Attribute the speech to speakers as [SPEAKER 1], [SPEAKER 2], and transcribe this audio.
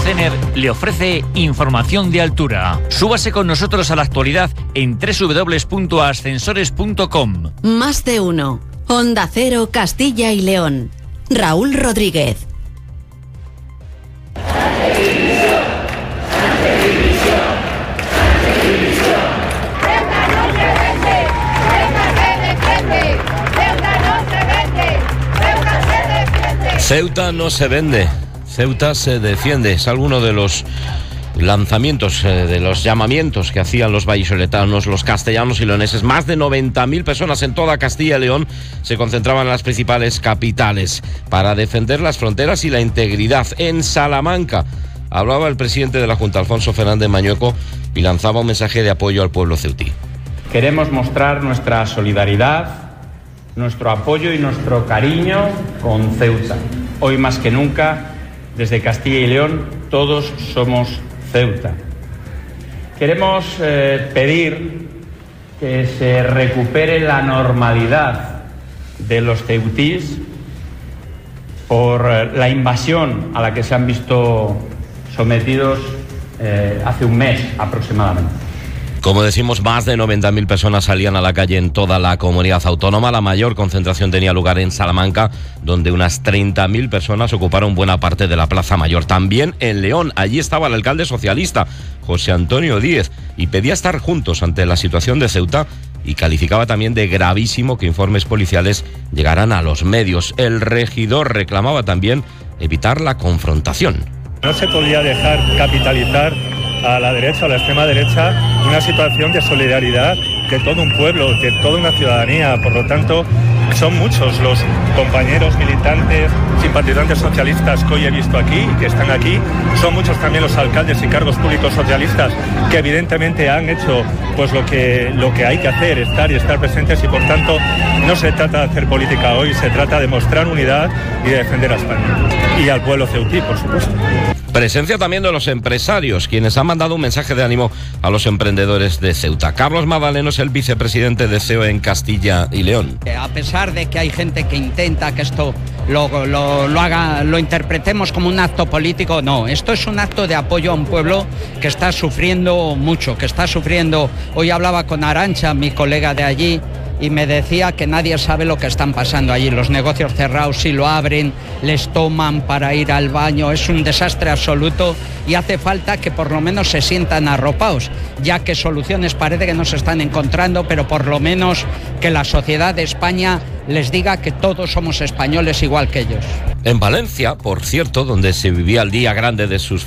[SPEAKER 1] Cener le ofrece información de altura. Súbase con nosotros a la actualidad en www.ascensores.com.
[SPEAKER 2] Más de uno. Onda Cero, Castilla y León. Raúl Rodríguez.
[SPEAKER 3] Ceuta no se vende, Ceuta se defiende. Es alguno de los lanzamientos, de los llamamientos que hacían los vallisoletanos, los castellanos y leoneses. Más de 90.000 personas en toda Castilla y León se concentraban en las principales capitales para defender las fronteras y la integridad. En Salamanca hablaba el presidente de la Junta, Alfonso Fernández Mañueco, y lanzaba un mensaje de apoyo al pueblo ceutí.
[SPEAKER 4] Queremos mostrar nuestra solidaridad, nuestro apoyo y nuestro cariño con Ceuta. Hoy más que nunca, desde Castilla y León, todos somos Ceuta. Queremos pedir que se recupere la normalidad de los ceutís por la invasión a la que se han visto sometidos hace un mes aproximadamente.
[SPEAKER 3] Como decimos, más de 90.000 personas salían a la calle en toda la comunidad autónoma. La mayor concentración tenía lugar en Salamanca, donde unas 30.000 personas ocuparon buena parte de la Plaza Mayor. También en León, allí estaba el alcalde socialista, José Antonio Díez, y pedía estar juntos ante la situación de Ceuta y calificaba también de gravísimo que informes policiales llegaran a los medios. El regidor reclamaba también evitar la confrontación.
[SPEAKER 5] No se podía dejar capitalizar a la derecha, a la extrema derecha, una situación de solidaridad de todo un pueblo, de toda una ciudadanía. Por lo tanto, son muchos los compañeros militantes, simpatizantes socialistas que hoy he visto aquí y que están aquí. Son muchos también los alcaldes y cargos públicos socialistas que evidentemente han hecho pues lo que hay que hacer, estar presentes, y por tanto no se trata de hacer política hoy, se trata de mostrar unidad y de defender a España y al pueblo ceutí, por supuesto.
[SPEAKER 3] Presencia también de los empresarios, quienes han mandado un mensaje de ánimo a los emprendedores de Ceuta. Carlos Madaleno es el vicepresidente de CEO en Castilla y León.
[SPEAKER 6] A pesar de que hay gente que intenta que esto lo interpretemos como un acto político, no, esto es un acto de apoyo a un pueblo que está sufriendo mucho, que está sufriendo. Hoy hablaba con Arantxa, mi colega de allí, y me decía que nadie sabe lo que están pasando allí. Los negocios cerrados, si lo abren, les toman para ir al baño. Es un desastre absoluto y hace falta que por lo menos se sientan arropados, ya que soluciones parece que no se están encontrando, pero por lo menos que la sociedad de España les diga que todos somos españoles igual que ellos.
[SPEAKER 3] En Valencia, por cierto, donde se vivía el día grande de sus